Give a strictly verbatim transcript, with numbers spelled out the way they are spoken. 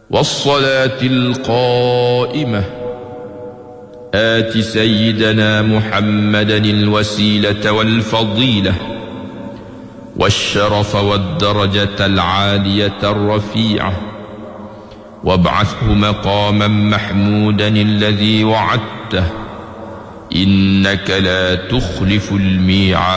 والصلاة القائمة آت سيدنا محمدا الوسيلة والفضيلة والشرف والدرجة العالية الرفيعة وابعثه مقاما محمودا الذي وعدته إنك لا تخلف الميعاد.